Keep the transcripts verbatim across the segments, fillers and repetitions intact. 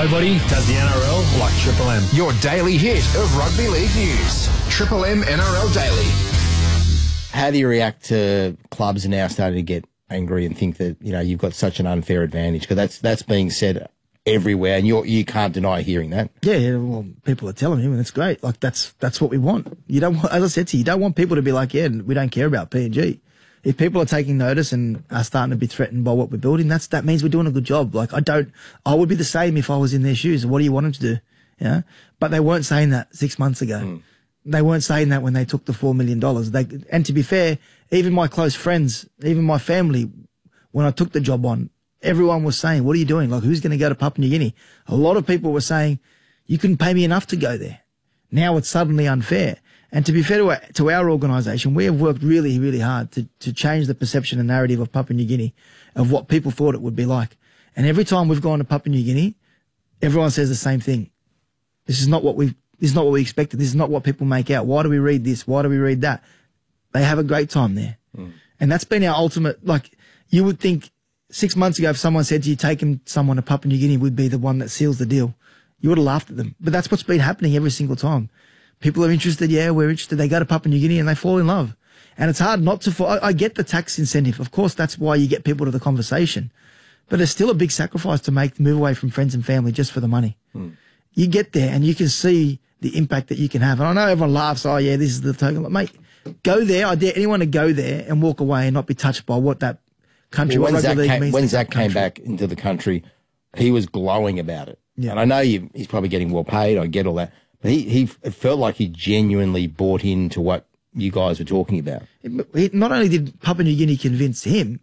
Nobody does the N R L like Triple M. Your daily hit of rugby league news. Triple M N R L Daily. How do you react to clubs now starting to get angry and think that, you know, you've got such an unfair advantage? Because that's that's being said everywhere, and you you can't deny hearing that. Yeah, yeah, well, people are telling him, and it's great. Like that's that's what we want. You don't want, as I said to you, you don't want people to be like, yeah, we don't care about P and G. If people are taking notice and are starting to be threatened by what we're building, that's that means we're doing a good job. Like I don't, I would be the same if I was in their shoes. What do you want them to do? Yeah, but they weren't saying that six months ago. Mm. They weren't saying that when they took the four million dollars. They and to be fair, even my close friends, even my family, when I took the job on, everyone was saying, "What are you doing? Like, who's going to go to Papua New Guinea?" A lot of people were saying, "You couldn't pay me enough to go there." Now it's suddenly unfair. And to be fair to our, to our organisation, we have worked really, really hard to, to change the perception and narrative of Papua New Guinea, of what people thought it would be like. And every time we've gone to Papua New Guinea, everyone says the same thing. This is not what we this is not what we expected. This is not what people make out. Why do we read this? Why do we read that? They have a great time there. Mm. And that's been our ultimate, like, you would think six months ago if someone said to you, taking someone to Papua New Guinea would be the one that seals the deal. You would have laughed at them. But that's what's been happening every single time. People are interested, yeah, we're interested. They go to Papua New Guinea and they fall in love. And it's hard not to fall. I, I get the tax incentive. Of course, that's why you get people to the conversation. But it's still a big sacrifice to make, move away from friends and family just for the money. Mm. You get there and you can see the impact that you can have. And I know everyone laughs, oh, yeah, this is the token. Like, mate, go there. I dare anyone to go there and walk away and not be touched by what that country, well, what Zach rugby league came, means. When to Zach that came country. back into the country, he was glowing about it. Yeah. And I know you, he's probably getting well paid. I get all that. But he, he, it felt like he genuinely bought into what you guys were talking about. It, not only did Papua New Guinea convince him,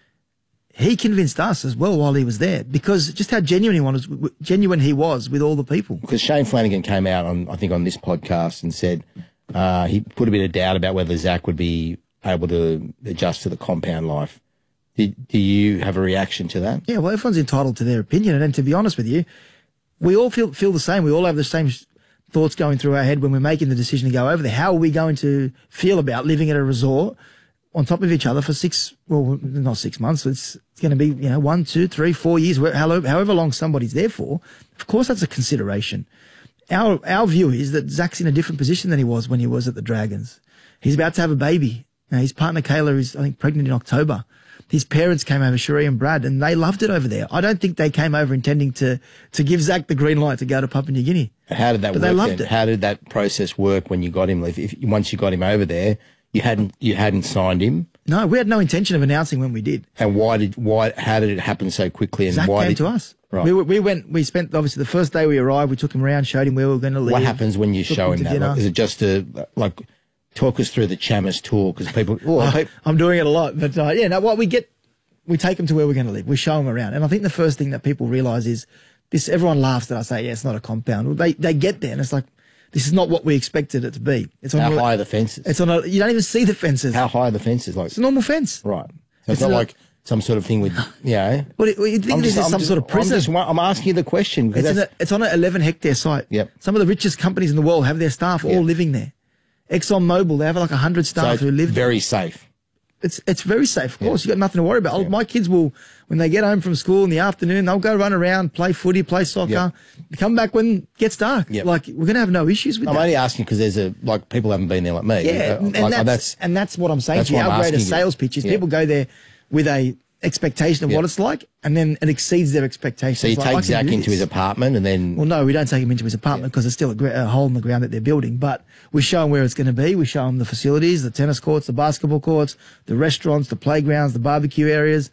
he convinced us as well while he was there, because just how genuine he was, genuine he was with all the people. Because Shane Flanagan came out on, I think, on this podcast and said uh, he put a bit of doubt about whether Zach would be able to adjust to the compound life. Did, do you have a reaction to that? Yeah, well, everyone's entitled to their opinion, and to be honest with you, we all feel feel the same. We all have the same thoughts going through our head when we're making the decision to go over there. How are we going to feel about living at a resort on top of each other for six, well, not six months. It's, it's going to be, you know, one, two, three, four years, however, however long somebody's there for. Of course, that's a consideration. Our, our view is that Zach's in a different position than he was when he was at the Dragons. He's about to have a baby. Now, his partner, Kayla, is, I think, pregnant in October. His parents came over, Cherie and Brad, and they loved it over there. I don't think they came over intending to, to give Zach the green light to go to Papua New Guinea. How did that but work they loved then? it. How did that process work when you got him? If, if once you got him over there, you hadn't you hadn't signed him. No, we had no intention of announcing when we did. And why did why? How did it happen so quickly? And Zach why came did, to us. Right. We, we went. We spent obviously the first day we arrived. We took him around, showed him where we were going to live. What happens when you took show him him to that? dinner. Like, is it just to like talk us through the Chamis tour? Because people, oh, Uh, people, I'm doing it a lot, but uh, yeah. No, what we get, we take them to where we're going to live. We show them around, and I think the first thing that people realise is this. Everyone laughs that I say, yeah, it's not a compound. Well, they they get there, and it's like, this is not what we expected it to be. It's on how a, high are the fences? It's on a. You don't even see the fences. How high are the fences? Like It's a normal fence. right. So It's it's, not not- like some sort of thing with yeah. What do you think I'm this just- is I'm some just- sort of prison? I'm, just, I'm asking you the question. because It's, in that's- a, it's on an eleven hectare site. Yep. Some of the richest companies in the world have their staff all Yep. living there. ExxonMobil, they have like a hundred so staff it's who live there. very safe. It's it's very safe, of course. Yeah. You got nothing to worry about. Yeah. My kids will, when they get home from school in the afternoon, they'll go run around, play footy, play soccer, Yeah. come back when it gets dark. Yeah. Like we're gonna have no issues with I'm that. only asking because there's a like people haven't been there like me. Yeah, Uh, and, like, that's, that's and that's what I'm saying that's to you. what I'm Our greatest asking you. sales pitch is Yeah. people go there with a expectation of Yeah. what it's like, and then it exceeds their expectations. so you Like, I take can Zach do into this. his apartment and then Well, no, we don't take him into his apartment because there's still a, gra- a hole in the ground that they're building. But we show him where it's going to be. We show him the facilities, the tennis courts, the basketball courts, the restaurants, the playgrounds, the barbecue areas,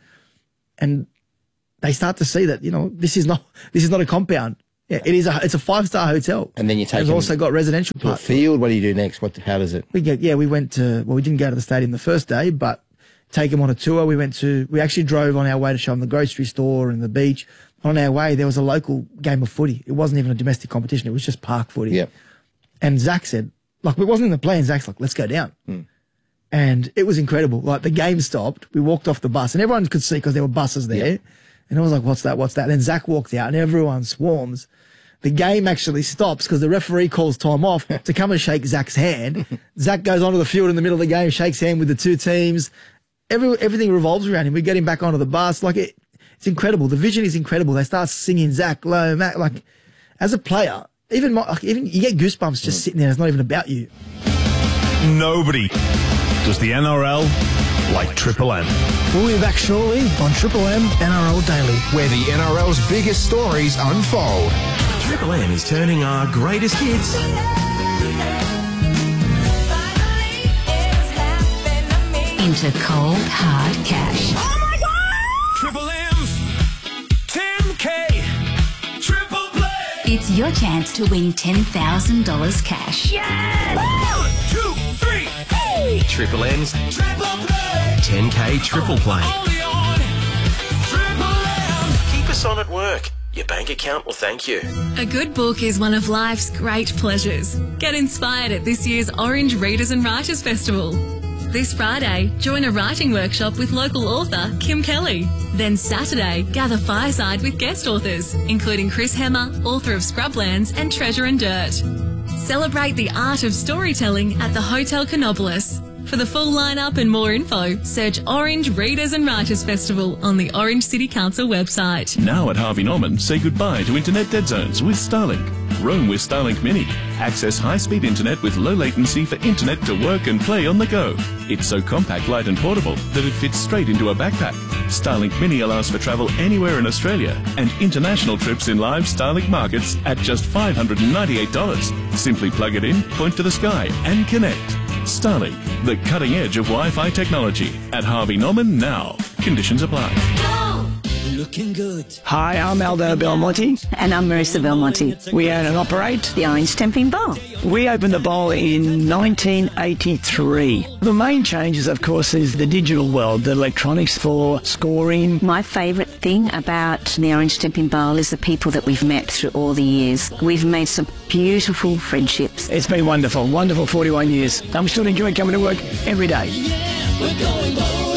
and they start to see that, you know, this is not this is not a compound. Yeah, it is a it's a five star hotel. And then you take It's him also got residential to a parts. field. What do you do next? What? How does it? We get yeah, we went to well, we didn't go to the stadium the first day, but take him on a tour. We went to we actually drove on our way to show him the grocery store and the beach. On our way, there was a local game of footy. It wasn't even a domestic competition. It was just park footy. Yeah. And Zach said, like, it wasn't in the plan. Zach's like, let's go down. Mm. And it was incredible. Like, the game stopped. We walked off the bus, and everyone could see because there were buses there. Yeah. And I was like, what's that? What's that? And then Zach walked out, and everyone swarms. The game actually stops because the referee calls time off to come and shake Zach's hand. Zach goes onto the field in the middle of the game, shakes hand with the two teams. Every, everything revolves around him. We get him back onto the bus. Like, it, It's incredible. The vision is incredible. They start singing Zach Lowe, Mac. Like, as a player, even my, like, even you get goosebumps just sitting there. It's not even about you. Nobody does the N R L like Triple M. We'll be back shortly on Triple M N R L Daily, where the N R L's biggest stories unfold. Triple M is turning our greatest hits into cold, hard cash. Oh my God! Triple M's ten K Triple Play. It's your chance to win ten thousand dollars cash. Yes! One, two, three, hey! Triple M's Triple Play. ten K Triple Play. Only on Triple M. Keep us on at work. Your bank account will thank you. A good book is one of life's great pleasures. Get inspired at this year's Orange Readers and Writers Festival. This Friday, join a writing workshop with local author Kim Kelly. Then Saturday, gather fireside with guest authors, including Chris Hemmer, author of Scrublands and Treasure and Dirt. Celebrate the art of storytelling at the Hotel Canopolis. For the full lineup and more info, search Orange Readers and Writers Festival on the Orange City Council website. Now at Harvey Norman, say goodbye to internet dead zones with Starlink. Roam with Starlink Mini. Access high-speed internet with low latency for internet to work and play on the go. It's so compact, light and portable that it fits straight into a backpack. Starlink Mini allows for travel anywhere in Australia and international trips in live Starlink markets at just five hundred ninety-eight dollars. Simply plug it in, point to the sky and connect. Starlink, the cutting edge of Wi-Fi technology. At Harvey Norman now. Conditions apply. Looking good. Hi, I'm Aldo Belmonte. And I'm Marissa Belmonte. We own and operate the Orange Temping Bowl. We opened the bowl in nineteen eighty-three. The main changes, of course, is the digital world, the electronics for scoring. My favourite thing about the Orange Temping Bowl is the people that we've met through all the years. We've made some beautiful friendships. It's been wonderful, wonderful forty-one years. And we still enjoy coming to work every day. Yeah, we're going bowling.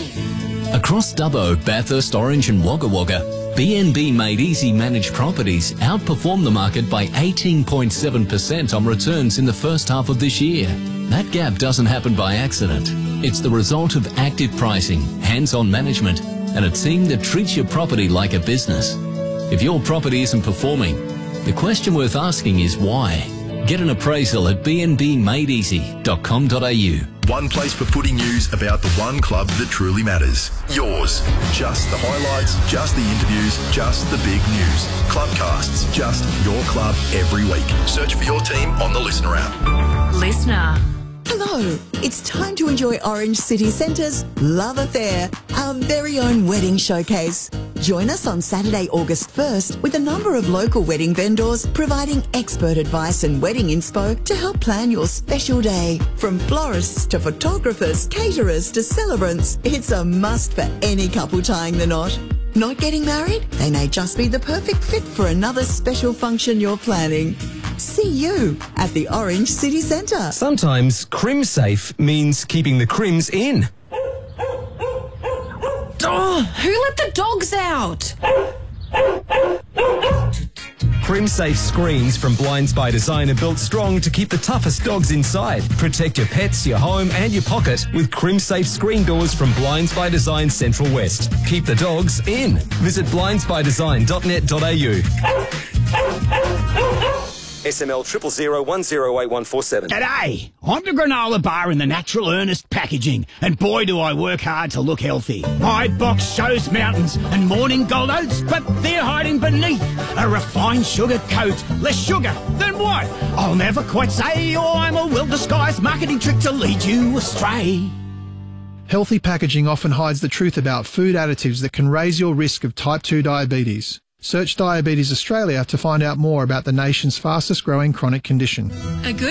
Across Dubbo, Bathurst, Orange and Wagga Wagga, B N B Made Easy managed properties outperformed the market by eighteen point seven percent on returns in the first half of this year. That gap doesn't happen by accident. It's the result of active pricing, hands-on management, and a team that treats your property like a business. If your property isn't performing, the question worth asking is why. Get an appraisal at b n b made easy dot com dot a u. One place for footy news about the one club that truly matters. Yours. Just the highlights, just the interviews, just the big news. Clubcasts, just your club every week. Search for your team on the Listener app. Listener. Hello, it's time to enjoy Orange City Centre's Love Affair, our very own wedding showcase. Join us on Saturday, August first with a number of local wedding vendors providing expert advice and wedding inspo to help plan your special day. From florists to photographers, caterers to celebrants, it's a must for any couple tying the knot. Not getting married? They may just be the perfect fit for another special function you're planning. See you at the Orange City Centre. Sometimes Crim Safe means keeping the crims in. Oh, who let the dogs out? Crim Safe screens from Blinds by Design are built strong to keep the toughest dogs inside. Protect your pets, your home and your pocket with Crim Safe screen doors from Blinds by Design Central West. Keep the dogs in. Visit blinds by design dot net dot a u. S M L triple zero one zero eight one four seven. G'day! I'm the granola bar in the Natural Earnest packaging, and boy do I work hard to look healthy. My box shows mountains and morning gold oats, but they're hiding beneath a refined sugar coat. Less sugar, then what? I'll never quite say, or I'm a well-disguised marketing trick to lead you astray. Healthy packaging often hides the truth about food additives that can raise your risk of type two diabetes. Search Diabetes Australia to find out more about the nation's fastest growing chronic condition. A good